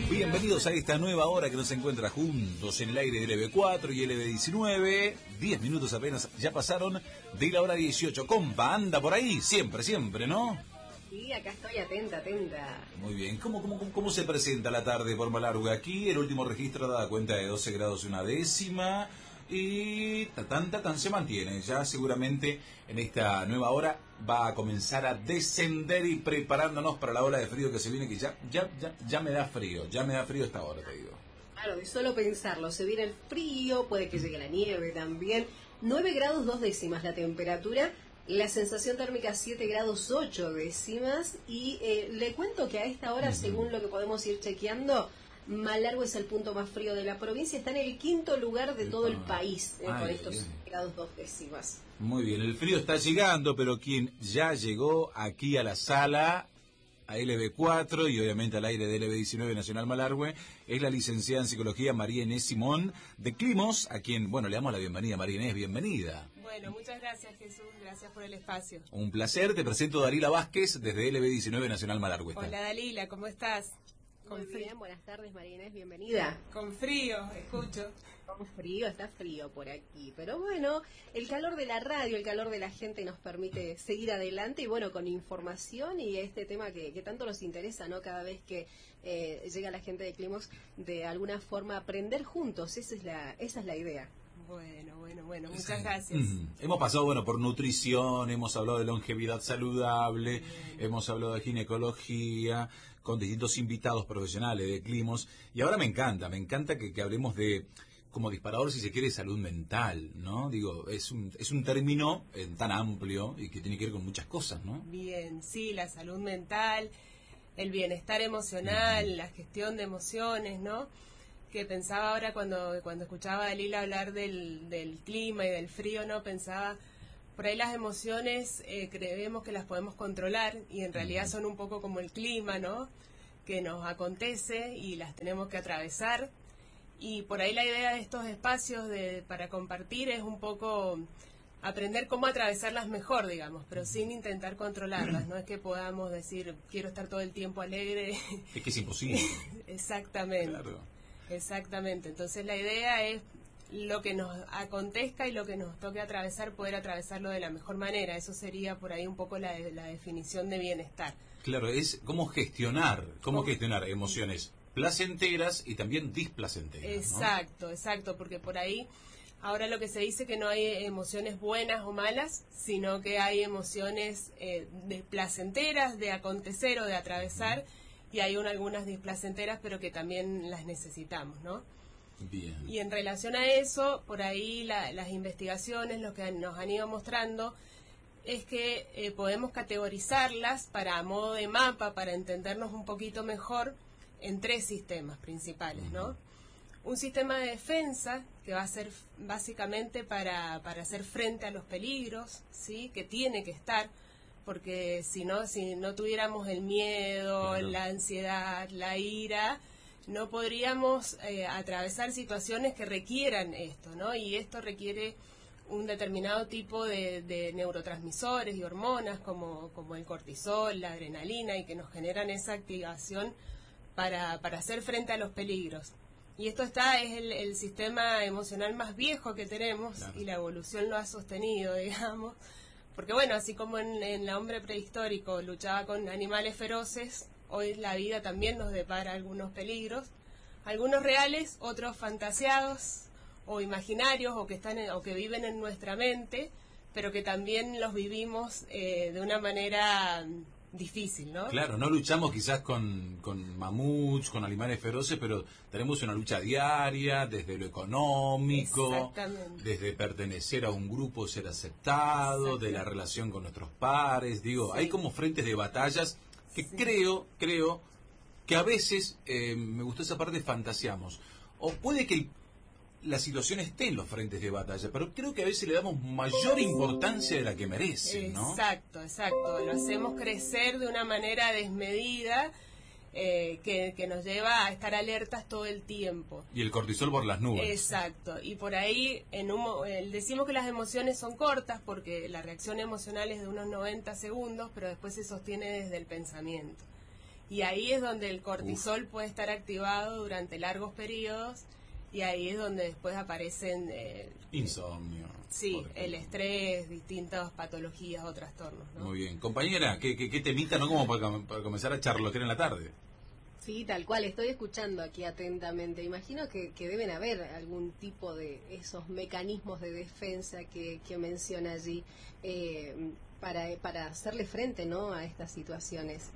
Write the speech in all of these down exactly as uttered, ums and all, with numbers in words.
Bienvenidos a esta nueva hora que nos encuentra juntos en el aire de L B cuatro y L B diecinueve. Diez minutos apenas ya pasaron de la hora dieciocho. Compa, anda por ahí, siempre, siempre, ¿no? Sí, acá estoy atenta, atenta. Muy bien. ¿Cómo, cómo, cómo, cómo se presenta la tarde por Malargüe? Aquí el último registro da cuenta de doce grados y una décima. Y tan, tan, se mantiene. Ya seguramente en esta nueva hora va a comenzar a descender y preparándonos para la ola de frío que se viene, que ya, ya, ya, ya me da frío. Ya me da frío esta hora, te digo. Claro, de solo pensarlo, se viene el frío, puede que llegue la nieve también. nueve grados dos décimas la temperatura. La sensación térmica siete grados ocho décimas. Y eh, le cuento que a esta hora, uh-huh. según lo que podemos ir chequeando, Malargüe es el punto más frío de la provincia, está en el quinto lugar de todo el país, eh, Ay, con estos bien. grados dos décimas. Muy bien, el frío está llegando, pero quien ya llegó aquí a la sala, a L B cuatro y obviamente al aire de L B diecinueve Nacional Malargüe, es la licenciada en Psicología María Inés Simón de Climos, a quien, bueno, le damos la bienvenida. María Inés, bienvenida. Bueno, muchas gracias, Jesús, gracias por el espacio. Un placer, te presento a Dalila Vázquez desde L B diecinueve Nacional Malargüe. Hola Dalila, ¿cómo estás? Muy bien, buenas tardes, María Inés, bienvenida. Con frío, escucho. Con frío, está frío por aquí, pero bueno, el calor de la radio, el calor de la gente nos permite seguir adelante y bueno, con información y este tema que, que tanto nos interesa, ¿no? Cada vez que eh, llega la gente de Climos, de alguna forma aprender juntos, esa es la, esa es la idea. Bueno, bueno, bueno, muchas gracias. Mm. Hemos pasado, bueno, por nutrición, hemos hablado de longevidad saludable, Bien. hemos hablado de ginecología, con distintos invitados profesionales de Climos, y ahora me encanta, me encanta que, que hablemos de, como disparador, si se quiere, salud mental, ¿no? Digo, es un, es un término eh, tan amplio y que tiene que ver con muchas cosas, ¿no? Bien, sí, la salud mental, el bienestar emocional, uh-huh. la gestión de emociones, ¿no? Que pensaba ahora cuando cuando escuchaba a Dalila hablar del, del clima y del frío, no pensaba, por ahí las emociones eh, creemos que las podemos controlar y en realidad son un poco como el clima, ¿no? Que nos acontece y las tenemos que atravesar. Y por ahí la idea de estos espacios de para compartir es un poco aprender cómo atravesarlas mejor, digamos, pero sin intentar controlarlas. No es que podamos decir, quiero estar todo el tiempo alegre. Es que es imposible. Exactamente. Claro. Exactamente, entonces la idea es lo que nos acontezca y lo que nos toque atravesar, poder atravesarlo de la mejor manera. Eso sería por ahí un poco la, la definición de bienestar. Claro, es cómo gestionar, cómo, ¿Cómo? gestionar emociones placenteras y también displacenteras. Exacto, ¿no? Exacto, porque por ahí ahora lo que se dice que no hay emociones buenas o malas, sino que hay emociones eh, de placenteras, de acontecer o de atravesar. Uh-huh. Y hay un, algunas displacenteras, pero que también las necesitamos, ¿no? Bien. Y en relación a eso, por ahí la, las investigaciones, lo que nos han ido mostrando, es que eh, podemos categorizarlas para a modo de mapa, para entendernos un poquito mejor, en tres sistemas principales, ¿no? Un sistema de defensa, que va a ser básicamente para, para hacer frente a los peligros, ¿sí? Que tiene que estar, porque si no, si no tuviéramos el miedo, claro. la ansiedad, la ira, no podríamos eh, atravesar situaciones que requieran esto, ¿no? Y esto requiere un determinado tipo de, de neurotransmisores y hormonas como, como el cortisol, la adrenalina, y que nos generan esa activación para, para hacer frente a los peligros. Y esto está, es el, el sistema emocional más viejo que tenemos, claro. y la evolución lo ha sostenido, digamos. Porque bueno, así como en, en el hombre prehistórico luchaba con animales feroces, hoy la vida también nos depara algunos peligros, algunos reales, otros fantaseados o imaginarios o que están en, o que viven en nuestra mente, pero que también los vivimos eh, de una manera difícil, ¿no? Claro, no luchamos quizás con, con mamuts, con animales feroces, pero tenemos una lucha diaria desde lo económico, desde pertenecer a un grupo, ser aceptado, de la relación con nuestros pares. Digo, sí. hay como frentes de batallas que sí. creo, creo que a veces, eh, me gustó esa parte, fantaseamos. O puede que la situación esté en los frentes de batalla, pero creo que a veces le damos mayor importancia de la que merece, ¿no? Exacto, exacto. Lo hacemos crecer de una manera desmedida eh, que, que nos lleva a estar alertas todo el tiempo. Y el cortisol por las nubes. Exacto. Y por ahí en un, eh, decimos que las emociones son cortas porque la reacción emocional es de unos noventa segundos, pero después se sostiene desde el pensamiento. Y ahí es donde el cortisol Uf. puede estar activado durante largos periodos, y ahí es donde después aparecen... Eh, insomnio. Sí, el estrés, distintas patologías o trastornos, ¿no? Muy bien. Compañera, ¿qué, qué, qué temita, no como para, para comenzar a charlotear en la tarde? Sí, tal cual, estoy escuchando aquí atentamente. Imagino que, que deben haber algún tipo de esos mecanismos de defensa que, que menciona allí eh, para, para hacerle frente, ¿no?, a estas situaciones.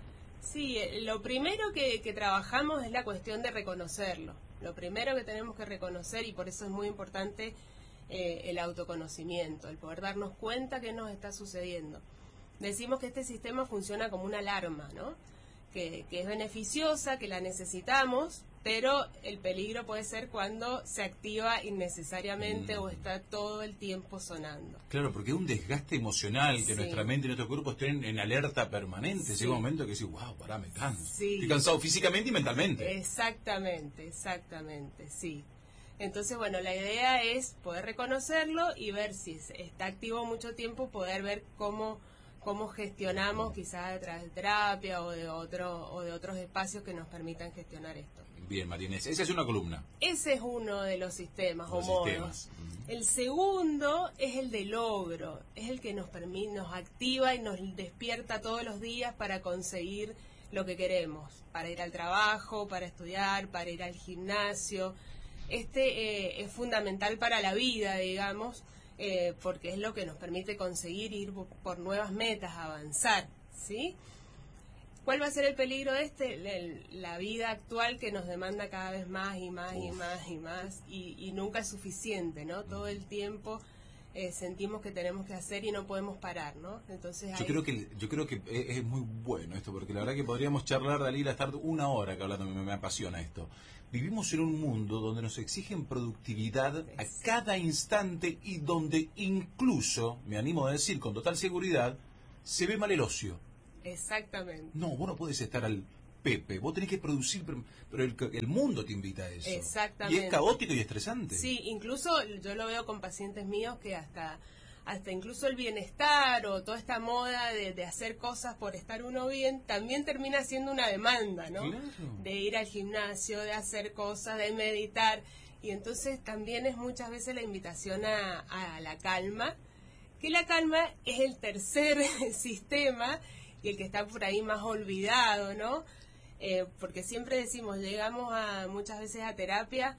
Sí, lo primero que, que trabajamos es la cuestión de reconocerlo. Lo primero que tenemos que reconocer, y por eso es muy importante eh, el autoconocimiento, el poder darnos cuenta que nos está sucediendo. Decimos que este sistema funciona como una alarma, ¿no?, que, que es beneficiosa, que la necesitamos, pero el peligro puede ser cuando se activa innecesariamente mm. o está todo el tiempo sonando. Claro, porque es un desgaste emocional que sí. nuestra mente y nuestro cuerpo estén en alerta permanente. Sí. Llega un momento que decís, wow, pará, me canso. Sí. Estoy cansado físicamente y mentalmente. Exactamente, exactamente, sí. Entonces, bueno, la idea es poder reconocerlo y ver si está activo mucho tiempo, poder ver cómo... cómo gestionamos, quizás a través de terapia o de otro o de otros espacios que nos permitan gestionar esto. Bien, Marinés, esa es una columna. Ese es uno de los sistemas los o sistemas. modos. Uh-huh. El segundo es el de logro, es el que nos permite, nos activa y nos despierta todos los días para conseguir lo que queremos, para ir al trabajo, para estudiar, para ir al gimnasio. Este eh, es fundamental para la vida, digamos. Eh, porque es lo que nos permite conseguir ir por nuevas metas, avanzar, ¿sí? ¿Cuál va a ser el peligro de este? El, la vida actual que nos demanda cada vez más y más Uf. y más y más y, y nunca es suficiente, ¿no? Todo el tiempo eh, sentimos que tenemos que hacer y no podemos parar, ¿no? Entonces yo hay... creo que yo creo que es, es muy bueno esto, porque la verdad que podríamos charlar, Dalila, estar una hora que hablando, me, me apasiona esto. Vivimos en un mundo donde nos exigen productividad a cada instante y donde incluso, me animo a decir con total seguridad, se ve mal el ocio. Exactamente. No, vos no podés estar al pepe, vos tenés que producir, pero, pero el, el mundo te invita a eso. Exactamente. Y es caótico y estresante. Sí, incluso yo lo veo con pacientes míos que hasta... hasta incluso el bienestar o toda esta moda de, de hacer cosas por estar uno bien, también termina siendo una demanda, ¿no? Claro. De ir al gimnasio, de hacer cosas, de meditar. Y entonces también es muchas veces la invitación a, a la calma, que la calma es el tercer sistema y el que está por ahí más olvidado, ¿no? Eh, porque siempre decimos, llegamos a muchas veces a terapia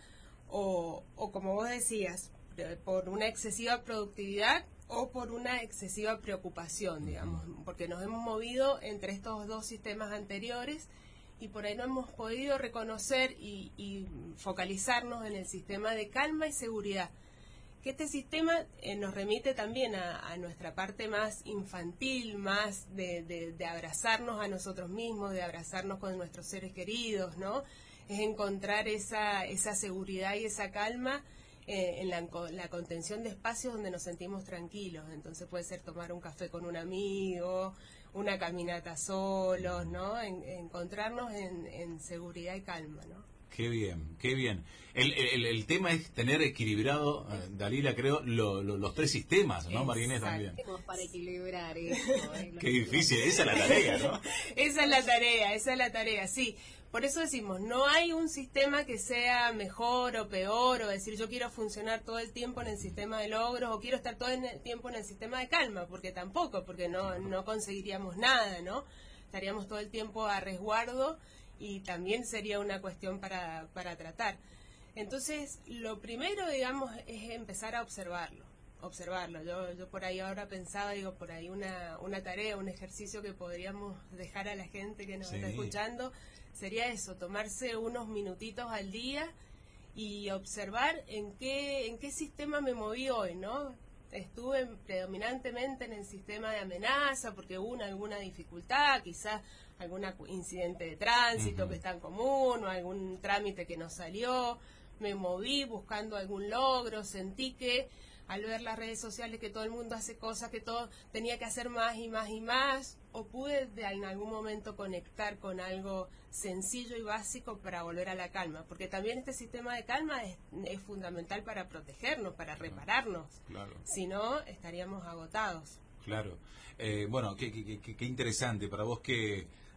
o, o como vos decías, por una excesiva productividad o por una excesiva preocupación, digamos, porque nos hemos movido entre estos dos sistemas anteriores y por ahí no hemos podido reconocer y, y focalizarnos en el sistema de calma y seguridad, que este sistema eh, nos remite también a, a nuestra parte más infantil, más de, de, de abrazarnos a nosotros mismos, de abrazarnos con nuestros seres queridos, ¿no? Es encontrar esa, esa seguridad y esa calma Eh, en la, la contención de espacios donde nos sentimos tranquilos. Entonces puede ser tomar un café con un amigo, una caminata solos, ¿no? En, encontrarnos en, en seguridad y calma, ¿no? Qué bien, qué bien. El, el, el tema es tener equilibrado, eh, Dalila, creo, lo, lo, los tres sistemas, ¿no, Marinés? También. Para equilibrar esto. ¿eh? Qué difícil, esa es la tarea, ¿no? Esa es la tarea, esa es la tarea, sí. Por eso decimos, no hay un sistema que sea mejor o peor, o decir yo quiero funcionar todo el tiempo en el sistema de logros, o quiero estar todo el tiempo en el sistema de calma, porque tampoco, porque no, no conseguiríamos nada, ¿no? Estaríamos todo el tiempo a resguardo y también sería una cuestión para, para tratar. Entonces, lo primero, digamos, es empezar a observarlo, observarlo. Yo, yo por ahí ahora pensaba, digo, por ahí una, una tarea, un ejercicio que podríamos dejar a la gente que nos sí. está escuchando, sería eso, tomarse unos minutitos al día y observar en qué, en qué sistema me moví hoy, ¿no? Estuve predominantemente en el sistema de amenaza porque hubo una, alguna dificultad, quizás algún incidente de tránsito uh-huh. que es tan común o algún trámite que no salió, me moví buscando algún logro, sentí que al ver las redes sociales que todo el mundo hace cosas, que todo tenía que hacer más y más y más, o pude de, en algún momento conectar con algo sencillo y básico para volver a la calma, porque también este sistema de calma es, es fundamental para protegernos, para repararnos, claro. Si no estaríamos agotados. Claro, eh, bueno, qué, qué, qué, qué interesante para vos que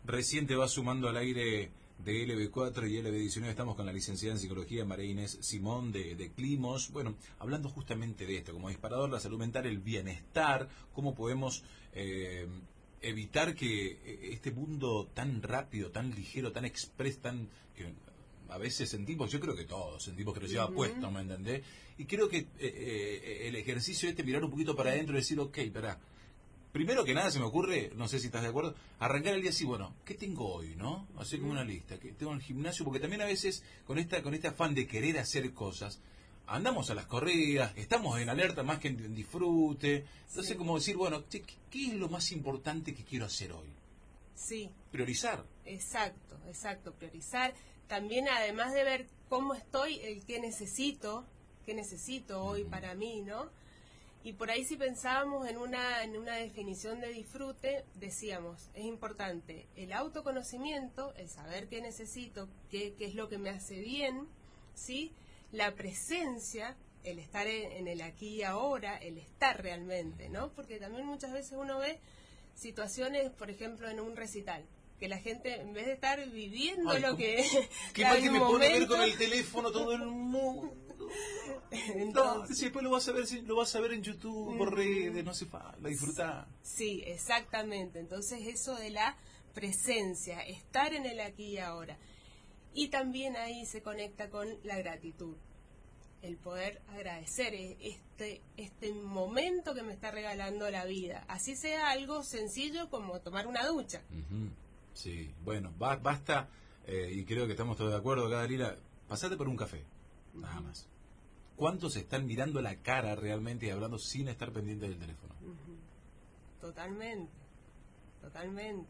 Recién te vas sumando al aire de L B cuatro y L B diecinueve. Estamos con la licenciada en Psicología María Inés Simón de, de Climos. Bueno, hablando justamente de esto, como disparador, la salud mental, el bienestar, cómo podemos eh, evitar que este mundo tan rápido, tan ligero, tan express, tan... que a veces sentimos, yo creo que todos sentimos que lo lleva uh-huh. puesto, ¿me entendés? Y creo que eh, eh, el ejercicio este, mirar un poquito para adentro y decir, ok, pará. Primero que nada se me ocurre, no sé si estás de acuerdo, arrancar el día así, bueno, ¿qué tengo hoy, no? Hacer como una lista, que tengo en el gimnasio, porque también a veces con esta con este afán de querer hacer cosas, andamos a las corridas, estamos en alerta más que en, en disfrute, entonces sí. como decir, bueno, ¿qué, ¿qué es lo más importante que quiero hacer hoy? Sí. Priorizar. Exacto, exacto, priorizar. También además de ver cómo estoy, el qué necesito, qué necesito hoy uh-huh. para mí, ¿no? Y por ahí si pensábamos en una, en una definición de disfrute, decíamos, es importante el autoconocimiento, el saber qué necesito, qué, qué es lo que me hace bien, ¿sí? La presencia, el estar en, en el aquí y ahora, el estar realmente, ¿no? Porque también muchas veces uno ve situaciones, por ejemplo, en un recital, que la gente, en vez de estar viviendo Ay, lo que... Qué mal que me momento, pone a ver con el teléfono todo el mundo. Entonces, no, si después lo vas a ver, lo vas a ver en YouTube, por redes, no hace falta, disfrutar. Sí, exactamente. Entonces eso de la presencia, estar en el aquí y ahora. Y también ahí se conecta con la gratitud. El poder agradecer este, este momento que me está regalando la vida. Así sea algo sencillo como tomar una ducha. Uh-huh. Sí, bueno, ba- basta, eh, y creo que estamos todos de acuerdo acá, Dalila, pasate por un café, uh-huh. nada más. ¿Cuántos están mirando la cara realmente y hablando sin estar pendiente del teléfono? Uh-huh. Totalmente, totalmente.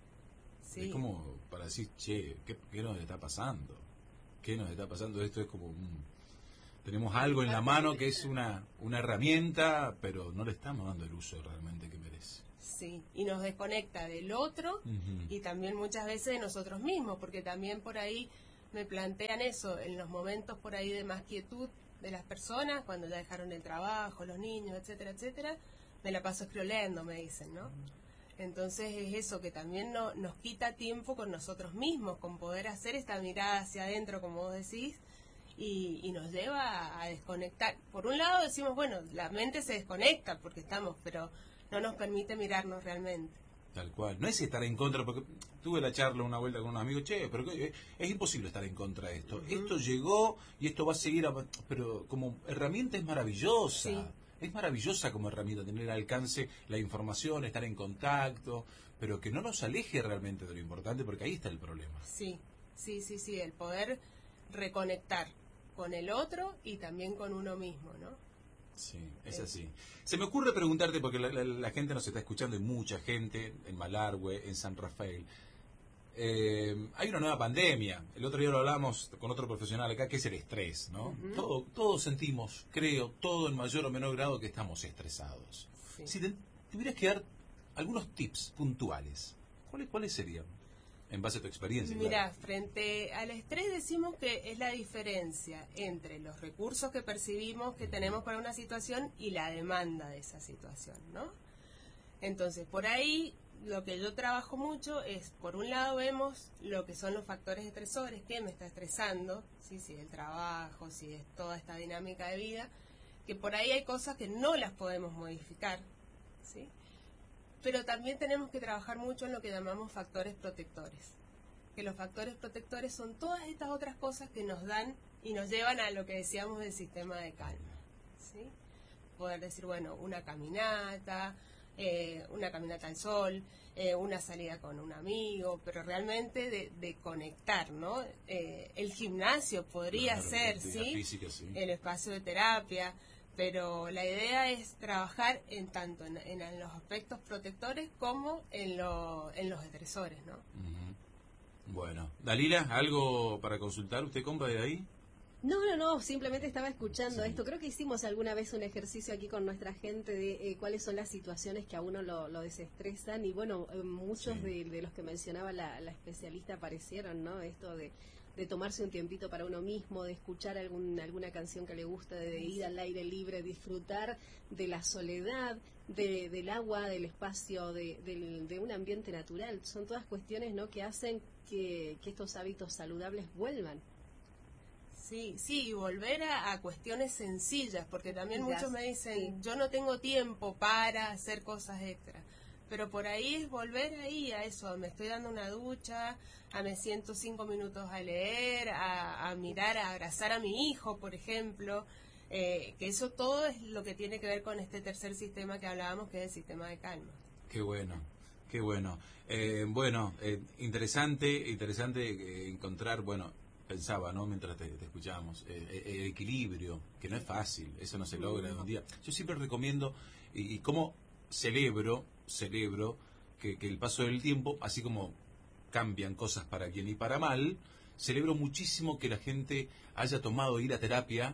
Sí. Es como para decir, che, ¿qué, qué nos está pasando? ¿Qué nos está pasando? Esto es como un... Tenemos algo en la mano que es una, una herramienta, pero no le estamos dando el uso realmente que merece. Sí, y nos desconecta del otro uh-huh. y también muchas veces de nosotros mismos, porque también por ahí me plantean eso, en los momentos por ahí de más quietud de las personas, cuando ya dejaron el trabajo, los niños, etcétera, etcétera, me la paso scrolleando, me dicen, ¿no? Entonces es eso, que también no, nos quita tiempo con nosotros mismos, con poder hacer esta mirada hacia adentro, como vos decís, y, y nos lleva a, a desconectar. Por un lado decimos, bueno, la mente se desconecta porque estamos, pero no nos permite mirarnos realmente. Tal cual. No es estar en contra, porque tuve la charla una vuelta con un amigo, che, pero es, es imposible estar en contra de esto. Uh-huh. Esto llegó y esto va a seguir, a, pero como herramienta es maravillosa. Sí. Es maravillosa como herramienta, tener al alcance la información, estar en contacto, pero que no nos aleje realmente de lo importante, porque ahí está el problema. Sí, sí, sí, sí, el poder reconectar con el otro y también con uno mismo, ¿no? Sí, es así. Se me ocurre preguntarte, porque la, la, la gente nos está escuchando, y mucha gente, en Malargüe, en San Rafael. Eh, hay una nueva pandemia. El otro día lo hablamos con otro profesional acá, que es el estrés, ¿no? Uh-huh. Todo, todos sentimos, creo, todo en mayor o menor grado que estamos estresados. Sí. Si te tuvieras que dar algunos tips puntuales, ¿cuáles, cuáles serían? En base a tu experiencia. Mira, claro. Frente al estrés decimos que es la diferencia entre los recursos que percibimos que tenemos para una situación y la demanda de esa situación, ¿no? Entonces, por ahí lo que yo trabajo mucho es, por un lado vemos lo que son los factores estresores, qué me está estresando, ¿sí? Si es el trabajo, si es toda esta dinámica de vida, que por ahí hay cosas que no las podemos modificar, ¿sí? Pero también tenemos que trabajar mucho en lo que llamamos factores protectores. Que los factores protectores son todas estas otras cosas que nos dan y nos llevan a lo que decíamos del sistema de calma, ¿sí? Poder decir, bueno, una caminata, eh, una caminata al sol, eh, una salida con un amigo, pero realmente de, de conectar, ¿no? Eh, el gimnasio podría claro, ser, ¿sí? Física, sí. El espacio de terapia. Pero la idea es trabajar en tanto en, en los aspectos protectores como en, lo, en los estresores, ¿no? Uh-huh. Bueno, Dalila, ¿algo para consultar? ¿Usted compra de ahí? No, no, no, simplemente estaba escuchando Sí. esto. Creo que hicimos alguna vez un ejercicio aquí con nuestra gente de eh, cuáles son las situaciones que a uno lo, lo desestresan y bueno, eh, muchos Sí. de, de los que mencionaba la, la especialista aparecieron, ¿no? Esto de, de tomarse un tiempito para uno mismo, de escuchar algún, alguna canción que le gusta, de ir al aire libre, disfrutar de la soledad, de, del agua, del espacio, de, del, de un ambiente natural. Son todas cuestiones, ¿no?, que hacen que, que estos hábitos saludables vuelvan. Sí, sí, y volver a, a cuestiones sencillas, porque también Ya, muchos me dicen, sí. yo no tengo tiempo para hacer cosas extras, pero por ahí es volver ahí a eso, me estoy dando una ducha, a me siento cinco minutos a leer, a, a mirar, a abrazar a mi hijo, por ejemplo, eh, que eso todo es lo que tiene que ver con este tercer sistema que hablábamos, que es el sistema de calma. Qué bueno, qué bueno. Eh, bueno, eh, interesante, interesante eh, encontrar, bueno, pensaba, ¿no?, mientras te, te escuchábamos, eh, el equilibrio, que no es fácil, eso no se logra en un día. Yo siempre recomiendo, y, y como celebro, celebro que, que el paso del tiempo, así como cambian cosas para bien y para mal, celebro muchísimo que la gente haya tomado ir a terapia,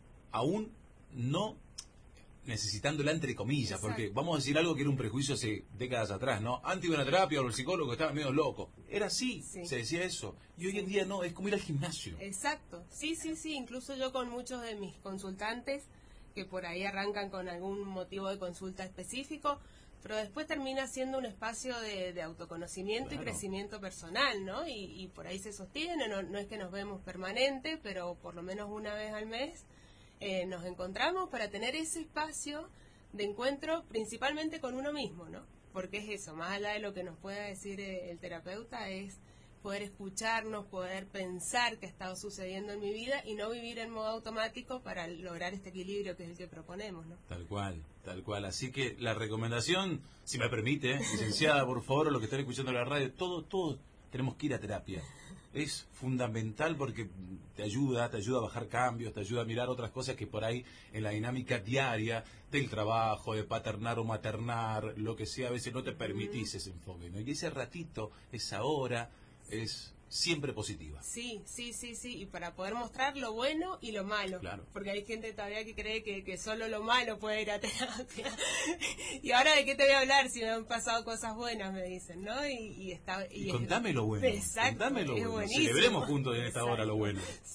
aún no necesitándola entre comillas, Exacto. porque vamos a decir algo que era un prejuicio hace décadas atrás, ¿no? Antes iba a una terapia o el psicólogo estaba medio loco. Era así, Sí. se decía eso. Y hoy en día no, es como ir al gimnasio. Exacto, sí, sí, sí, incluso yo con muchos de mis consultantes, que por ahí arrancan con algún motivo de consulta específico, pero después termina siendo un espacio de, de autoconocimiento Claro. y crecimiento personal, ¿no? Y, y por ahí se sostiene, no, no es que nos vemos permanente, pero por lo menos una vez al mes eh, nos encontramos para tener ese espacio de encuentro principalmente con uno mismo, ¿no? Porque es eso, más allá de lo que nos pueda decir eh, el terapeuta, es poder escucharnos, poder pensar qué ha estado sucediendo en mi vida y no vivir en modo automático para lograr este equilibrio que es el que proponemos, ¿no? Tal cual, tal cual. Así que la recomendación, si me permite, ¿eh? Licenciada, por favor, o los que están escuchando la radio, todos, todos tenemos que ir a terapia. Es fundamental porque te ayuda, te ayuda a bajar cambios, te ayuda a mirar otras cosas que por ahí en la dinámica diaria del trabajo, de paternar o maternar, lo que sea, a veces no te permitís ese enfoque, ¿no? Y ese ratito, esa hora, es siempre positiva. Sí, sí, sí, sí, y para poder mostrar lo bueno y lo malo, Claro. porque hay gente todavía que cree que, que solo lo malo puede ir a terapia. Y ahora, ¿de qué te voy a hablar si me han pasado cosas buenas? Me dicen, ¿no? Y, y, está, Y, y contame es, lo bueno. Exacto, Contame lo es bueno. buenísimo. Celebremos juntos en esta Exacto. hora lo bueno.